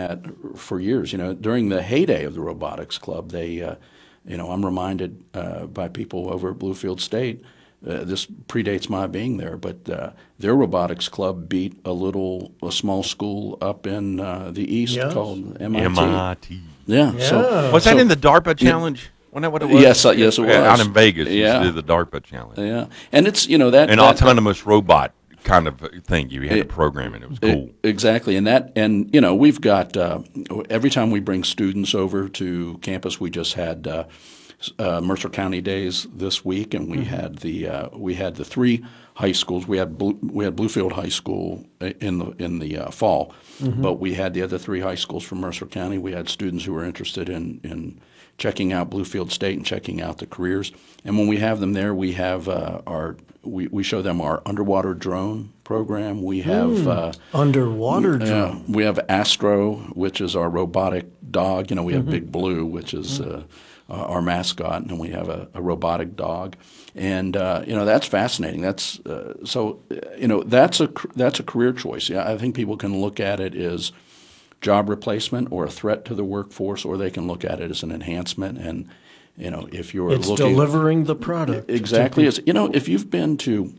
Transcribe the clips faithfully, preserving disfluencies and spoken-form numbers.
that for years. You know, during the heyday of the Robotics Club, they, uh, you know, I'm reminded uh, by people over at Bluefield State. Uh, this predates my being there, but uh, their robotics club beat a little, a small school up in uh, the east yes. called M I T. M I T. Yeah. yeah. So, was that so, in the DARPA challenge? Wasn't that what it was? Yes, uh, yes, it was. Out in Vegas, yeah. you did the DARPA challenge. Yeah, and it's you know that an that, autonomous robot kind of thing. You had it, to program it. It was cool. It, exactly, and that and you know we've got uh, every time we bring students over to campus, we just had. Uh, Uh, Mercer County Days this week, and we mm-hmm. had the uh, we had the three high schools. We had Blue, we had Bluefield High School in the in the uh, fall, mm-hmm. but we had the other three high schools from Mercer County. We had students who were interested in in checking out Bluefield State and checking out the careers. And when we have them there, we have uh, our we, we show them our underwater drone program. We have mm, uh, underwater we, drone. Uh, we have Astro, which is our robotic dog. You know, we have mm-hmm. Big Blue, which is mm-hmm. uh, Uh, our mascot, and we have a, a robotic dog, and uh, you know that's fascinating. That's uh, so uh, you know that's a that's a career choice. Yeah, I think people can look at it as job replacement or a threat to the workforce, or they can look at it as an enhancement. And you know if you're it's looking, delivering the product exactly. It's, you know if you've been to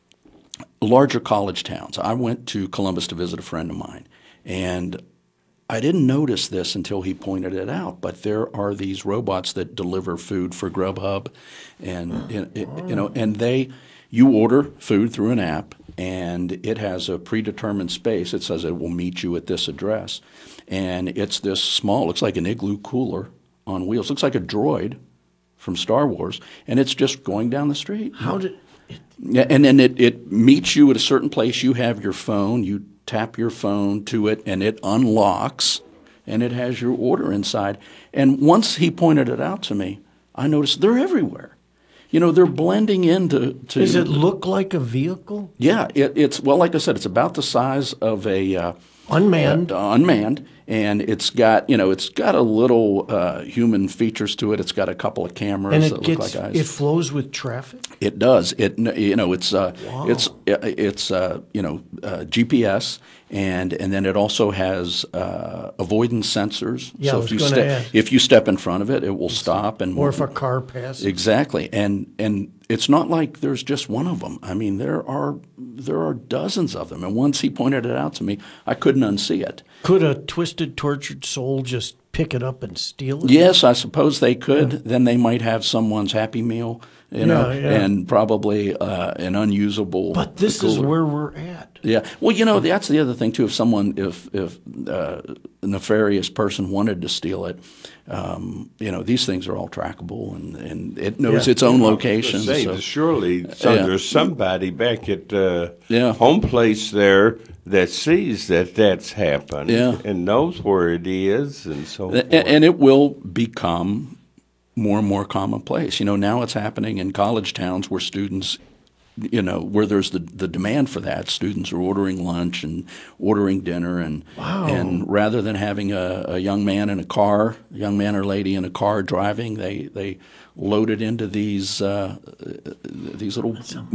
larger college towns, I went to Columbus to visit a friend of mine, and I didn't notice this until he pointed it out, but there are these robots that deliver food for Grubhub, and you know, and they, you order food through an app, and it has a predetermined space. It says it will meet you at this address, and it's this small, looks like an igloo cooler on wheels. Looks like a droid from Star Wars, and it's just going down the street. How did? It... Yeah, and then it, it meets you at a certain place. You have your phone. You tap your phone to it, and it unlocks, and it has your order inside. And once he pointed it out to me, I noticed they're everywhere. You know, they're blending into. To, Does it look like a vehicle? Yeah, it, it's well, like I said, it's about the size of a uh, unmanned. Uh, unmanned, and it's got you know, it's got a little uh, human features to it. It's got a couple of cameras and it that gets, look like eyes. It flows with traffic. It does. It you know it's uh, wow. it's it's uh, you know uh, G P S, and and then it also has uh, avoidance sensors. Yeah, so I if was you gonna step ask. if you step in front of it, it will stop and or if a car passes. Exactly, and and it's not like there's just one of them. I mean, there are there are dozens of them. And once he pointed it out to me, I couldn't unsee it. Could a twisted, tortured soul just pick it up and steal it? Yes, I suppose they could. Yeah. Then they might have someone's Happy Meal, you know, yeah, yeah. and probably uh, an unusable. But this cooler. is where we're at. Yeah. Well, you know, that's the other thing too. If someone, if if uh, a nefarious person wanted to steal it, um, you know, these things are all trackable, and, and it knows yeah. its own location. Say, so. Surely, so yeah. there's somebody back at uh, yeah. home place there that sees that that's happened yeah. and knows where it is, and so and, forth. And it will become more and more commonplace. You know, now it's happening in college towns where students, you know, where there's the, the demand for that. Students are ordering lunch and ordering dinner, and wow. and rather than having a, a young man in a car, a young man or lady in a car driving, they they load it into these uh, these little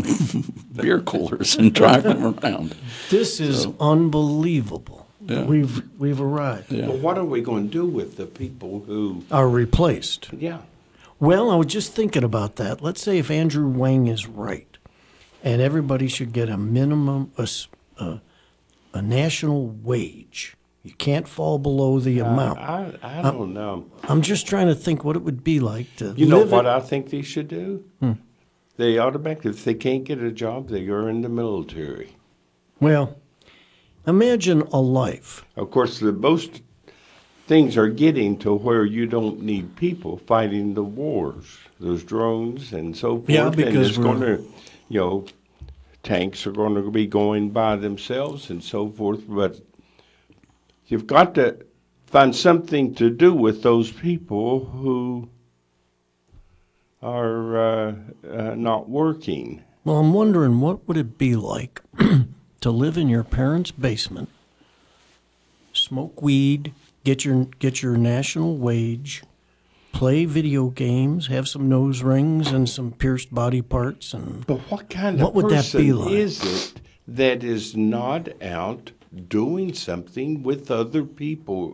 beer coolers and drive them around. This is so, unbelievable. Yeah. We've we've arrived. Yeah. Well, what are we going to do with the people who are replaced? Yeah. Well, I was just thinking about that. Let's say if Andrew Wang is right, and everybody should get a minimum a, a, a national wage. You can't fall below the uh, amount. I I don't I'm, know. I'm just trying to think what it would be like to. You know live what it. I think they should do? Hmm. They automatically, if they can't get a job, they are in the military. Well. Imagine a life. Of course, the most things are getting to where you don't need people fighting the wars, those drones and so forth. Yeah, because and it's we're going to, you know, tanks are going to be going by themselves and so forth. But you've got to find something to do with those people who are uh, uh, not working. Well, I'm wondering what would it be like to live in your parents' basement, smoke weed, get your get your national wage, play video games, have some nose rings and some pierced body parts, and but what kind what of would person that be like? Is it that is not out doing something with other people